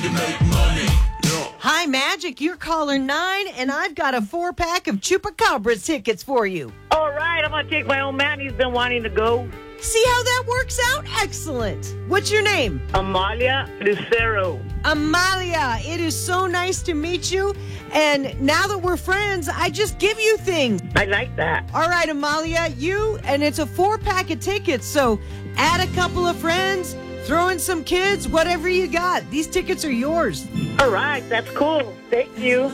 Hi, Magic. You're caller 9, and I've got a 4-pack of Chupacabra tickets for you. All right, I'm going to take my old man. He's been wanting to go. See how that works out? Excellent. What's your name? Amalia Lucero. Amalia, it is so nice to meet you. And now that we're friends, I just give you things. I like that. All right, Amalia, and it's a 4-pack of tickets. So add a couple of friends, throw in some kids, whatever you got. These tickets are yours. All right, that's cool. Thank you.